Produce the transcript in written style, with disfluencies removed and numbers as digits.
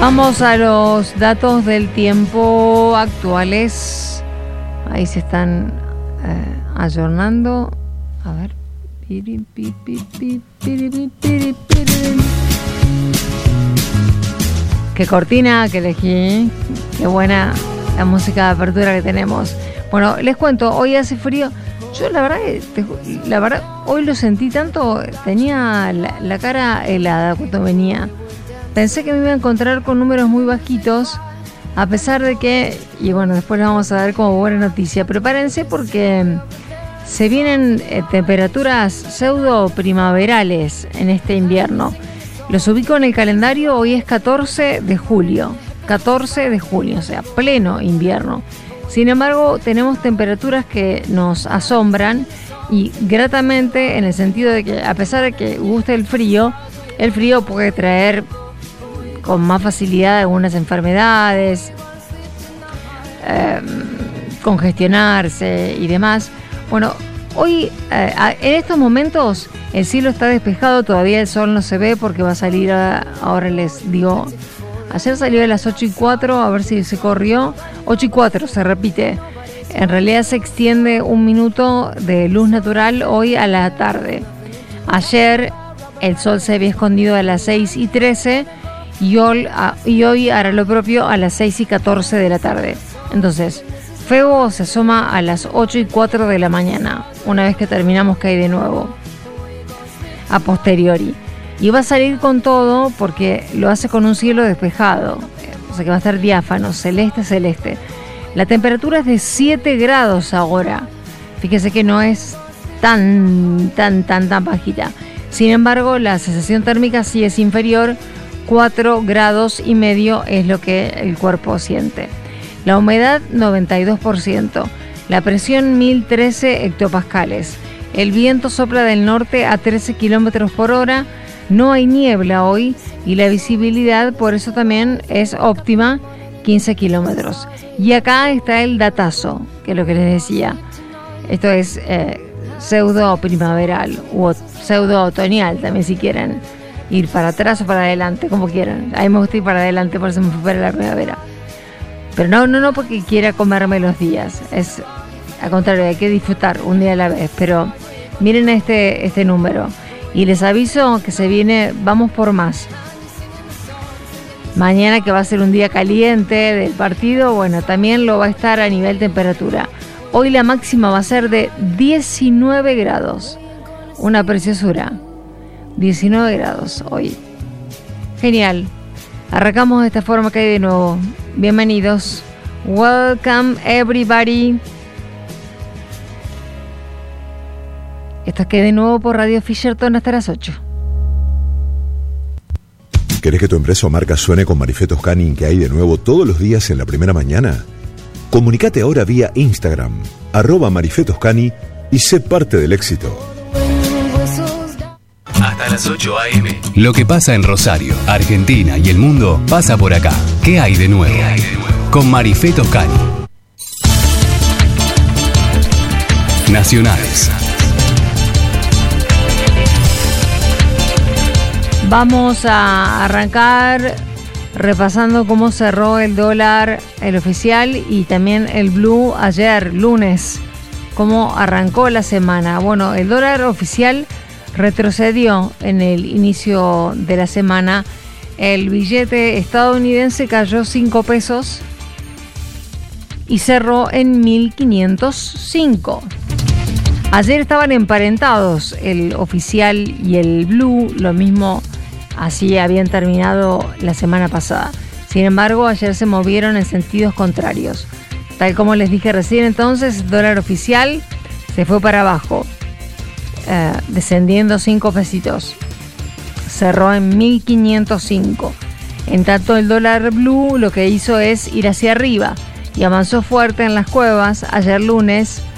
Vamos a los datos del tiempo actuales. Ahí se están ayornando. A ver. Qué cortina que elegí. Qué buena la música de apertura que tenemos. Bueno, les cuento, hoy hace frío. Yo la verdad, hoy lo sentí tanto, tenía la cara helada cuando venía. Pensé que me iba a encontrar con números muy bajitos, a pesar de que, y bueno, después lo vamos a ver como buena noticia. Prepárense porque se vienen temperaturas pseudo primaverales en este invierno. Los ubico en el calendario, hoy es 14 de julio, o sea, pleno invierno. Sin embargo, tenemos temperaturas que nos asombran y gratamente, en el sentido de que a pesar de que guste el frío puede traer con más facilidad algunas enfermedades, congestionarse y demás. Bueno, hoy, en estos momentos, el cielo está despejado, todavía el sol no se ve porque va a salir, ahora les digo, ayer salió a las 8:04, a ver si se corrió, 8:04 se repite. En realidad se extiende un minuto de luz natural hoy a la tarde. Ayer el sol se había escondido a las 6:13 y hoy hará lo propio a las 6:14 de la tarde. Entonces, Febo se asoma a las 8:04 de la mañana, una vez que terminamos que hay de nuevo, a posteriori. Y va a salir con todo porque lo hace con un cielo despejado, o sea que va a estar diáfano, celeste. La temperatura es de 7 grados ahora. Fíjese que no es tan bajita. Sin embargo, la sensación térmica sí es inferior. 4,5 grados es lo que el cuerpo siente. La humedad 92%, la presión 1013 hectopascales. El viento sopla del norte a 13 kilómetros por hora. No hay niebla hoy y la visibilidad por eso también es óptima, 15 kilómetros. Y acá está el datazo, que es lo que les decía. Esto es pseudo primaveral o pseudo otoñal también, si quieren ir para atrás o para adelante, como quieran. A mí me gusta ir para adelante, por eso me fui para la primavera. Pero no porque quiera comerme los días. Es al contrario, hay que disfrutar un día a la vez. Pero miren este número. Y les aviso que se viene, vamos por más. Mañana, que va a ser un día caliente del partido, bueno, también lo va a estar a nivel temperatura. Hoy la máxima va a ser de 19 grados. Una preciosura. 19 grados hoy. Genial. Arrancamos de esta forma que hay de nuevo. Bienvenidos. Welcome everybody. Esto es que de nuevo por Radio Fisherton hasta las 8. ¿Querés que tu empresa o marca suene con Marifé Toscani y que hay de nuevo todos los días en la primera mañana? Comunicate ahora vía Instagram, @Marifé Toscani, y sé parte del éxito. Hasta las 8 a.m. Lo que pasa en Rosario, Argentina y el mundo pasa por acá. ¿Qué hay de nuevo? Con Marifé Toscani. Nacionales. Vamos a arrancar repasando cómo cerró el dólar, el oficial, y también el blue ayer, lunes. Cómo arrancó la semana. Bueno, el dólar oficial retrocedió en el inicio de la semana. El billete estadounidense cayó 5 pesos y cerró en 1.505. Ayer estaban emparentados el oficial y el blue, lo mismo, así habían terminado la semana pasada. Sin embargo, ayer se movieron en sentidos contrarios. Tal como les dije recién, entonces, el dólar oficial se fue para abajo, descendiendo 5 pesitos. Cerró en 1.505. En tanto, el dólar blue lo que hizo es ir hacia arriba y avanzó fuerte en las cuevas ayer lunes